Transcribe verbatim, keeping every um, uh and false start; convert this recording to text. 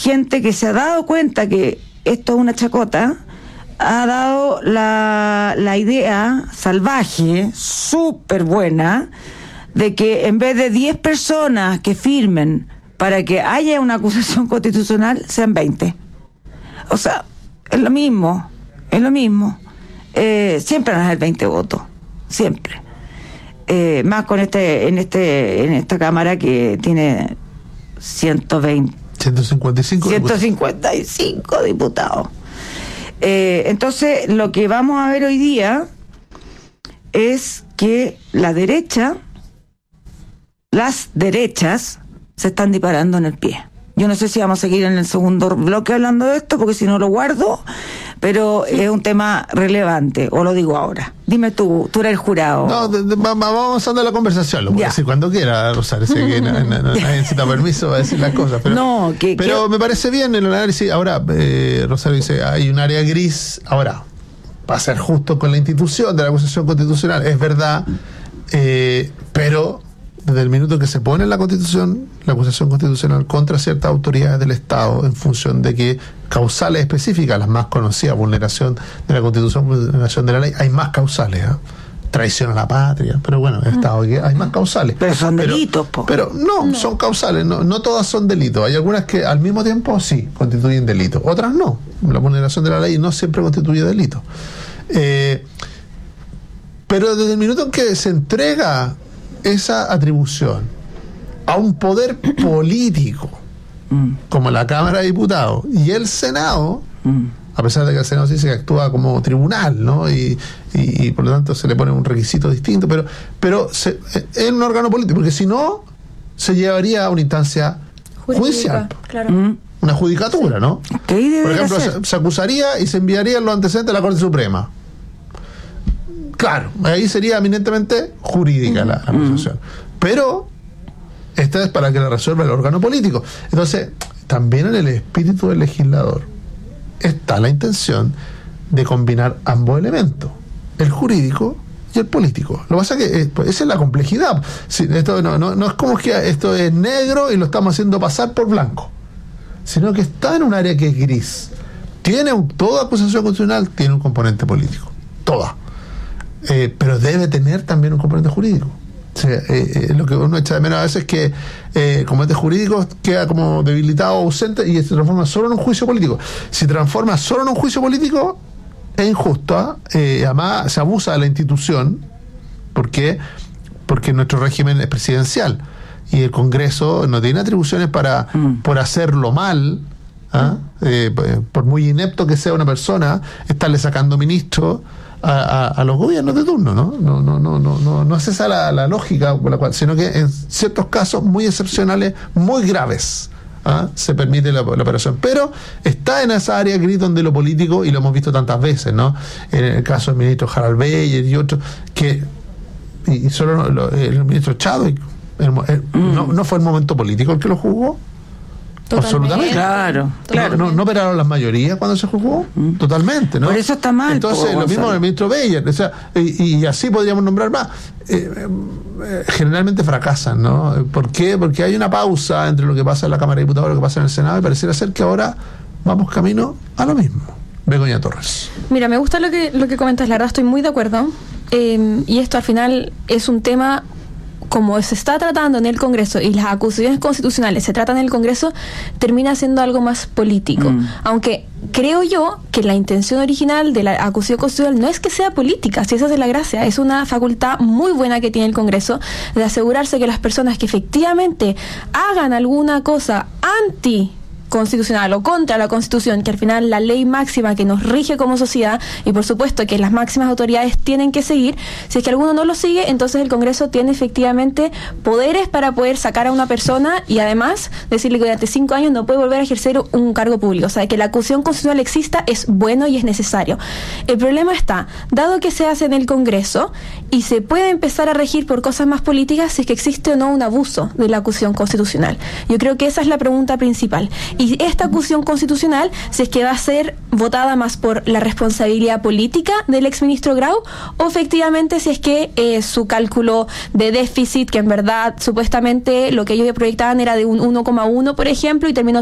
gente que se ha dado cuenta que esto es una chacota, ha dado la, la idea salvaje, súper buena, de que en vez de diez personas que firmen para que haya una acusación constitucional, sean veinte. O sea, es lo mismo, es lo mismo. Eh, siempre van a ser veinte votos, siempre. Eh, más con este, en este, en esta Cámara que tiene ciento veinte, ciento cincuenta y cinco ciento cincuenta y cinco diputados. Eh, entonces, lo que vamos a ver hoy día es que la derecha, las derechas, se están disparando en el pie. Yo no sé si vamos a seguir en el segundo bloque hablando de esto, porque si no lo guardo, pero es un tema relevante, o lo digo ahora. Dime tú, tú eres el jurado. No, de, de, vamos avanzando la conversación, lo puedo decir cuando quiera, Rosario, sé que no, no, no, nadie necesita permiso para decir las cosas, pero, no, que, pero que... me parece bien el análisis. Ahora, eh, Rosario dice, hay un área gris. Ahora, para ser justo con la institución de la acusación constitucional, es verdad, eh, pero desde el minuto en que se pone en la Constitución la acusación constitucional contra ciertas autoridades del Estado en función de que causales específicas, las más conocidas, vulneración de la Constitución, vulneración de la ley, hay más causales, ¿eh? Traición a la patria, pero bueno, el Estado, hay más causales. Pero son delitos, po. Pero no, no, son causales, no, no todas son delitos. Hay algunas que al mismo tiempo sí constituyen delitos, otras no. La vulneración de la ley no siempre constituye delito. Eh, pero desde el minuto en que se entrega esa atribución a un poder político mm. como la Cámara de Diputados y el Senado, mm. a pesar de que el Senado se dice que actúa como tribunal, ¿no? Y, y, y por lo tanto se le pone un requisito distinto, pero, pero se, es un órgano político, porque si no se llevaría a una instancia jurídica, judicial, claro. mm. una judicatura, sí. ¿no? ¿Qué por ejemplo, se, se acusaría y se enviaría los antecedentes a la Corte Suprema. Claro, ahí sería eminentemente jurídica mm. la, la acusación. Mm. Pero esta es para que la resuelva el órgano político. Entonces, también en el espíritu del legislador está la intención de combinar ambos elementos, el jurídico y el político. Lo que pasa es que eh, pues esa es la complejidad. Sí, esto no, no, no es como que esto es negro y lo estamos haciendo pasar por blanco, sino que está en un área que es gris. Tiene un, toda acusación constitucional tiene un componente político, toda. Eh, pero debe tener también un componente jurídico. O sea, eh, eh, lo que uno echa de menos a veces es que eh, componente jurídico queda como debilitado o ausente y se transforma solo en un juicio político. Si transforma solo en un juicio político es injusto, ¿eh? Además se abusa de la institución. ¿Por qué? Porque nuestro régimen es presidencial y el Congreso no tiene atribuciones para mm. por hacerlo mal, ¿ah? eh, por muy inepto que sea una persona, estarle sacando ministros A, a, a los gobiernos de turno, ¿no? No, no, no, no, no, no es esa la, la lógica por la cual, sino que en ciertos casos muy excepcionales, muy graves, ¿ah? se permite la, la operación. Pero está en esa área gris donde lo político, y lo hemos visto tantas veces, ¿no? En el caso del ministro Harald Beyer y otros, que y, y solo lo, el ministro Chadwick, el, el, mm. no, no fue el momento político el que lo juzgó. Totalmente. Absolutamente. Claro, claro. No, no, no operaron las mayorías cuando se juzgó, mm. totalmente, ¿no? Por eso está mal. Entonces, po, lo mismo con el ministro Beyer, o sea, y, y así podríamos nombrar más. Eh, eh, generalmente fracasan, ¿no? ¿Por qué? Porque hay una pausa entre lo que pasa en la Cámara de Diputados y lo que pasa en el Senado, y pareciera ser que ahora vamos camino a lo mismo. Begoña Torres. Mira, me gusta lo que, lo que comentas, la verdad estoy muy de acuerdo. Eh, y esto al final es un tema, como se está tratando en el Congreso y las acusaciones constitucionales se tratan en el Congreso, termina siendo algo más político. Mm. Aunque creo yo que la intención original de la acusación constitucional no es que sea política, si esa es la gracia, es una facultad muy buena que tiene el Congreso de asegurarse que las personas que efectivamente hagan alguna cosa anti constitucional o contra la Constitución, que al final la ley máxima que nos rige como sociedad, y por supuesto que las máximas autoridades tienen que seguir, si es que alguno no lo sigue, entonces el Congreso tiene efectivamente poderes para poder sacar a una persona y además decirle que durante cinco años no puede volver a ejercer un cargo público. O sea, que la acusación constitucional exista es bueno y es necesario. El problema está, dado que se hace en el Congreso y se puede empezar a regir por cosas más políticas, si es que existe o no un abuso de la acusación constitucional. Yo creo que esa es la pregunta principal. Y esta acusación constitucional, si es que va a ser votada más por la responsabilidad política del exministro Grau, o efectivamente si es que eh, su cálculo de déficit, que en verdad supuestamente lo que ellos proyectaban era de un uno coma uno, por ejemplo, y terminó